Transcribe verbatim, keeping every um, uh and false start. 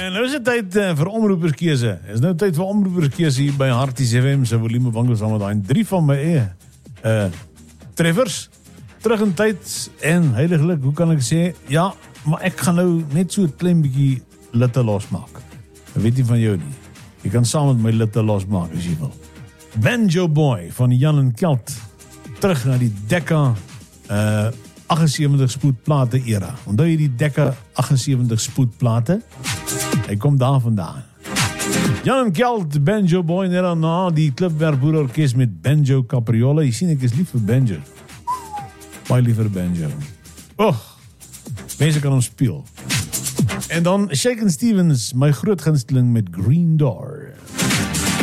En nou is het tyd uh, vir omroeperskese. Is nou tyd vir omroeperskese hier by Harties F M se volume wangels saam met daai drie van my eie uh, treffers terug in tyd en heiliglik, hoe kan ek sê? Ja, maar ek gaan nou net so 'n klein bietjie litte losmaak. Ek weet nie van jou nie. Jy kan saam met my litte losmaak as jy wil. Banjo Boy van Jan en Kelt terug na die Decca uh, agsenwentig spoedplate era. Onthou jy die Decca agsenwentig spoedplate? Hy kom daar vandaan. Jan en Kelt, Banjo Boy, net daarna die Klipwerkboer Orkes met Banjo Capriola. Jy sien, ek is lief vir banjo. Baie lief vir banjo. Och, mense kan ons speel. En dan Shakin' Stevens, my groot gunsteling met Green Doors.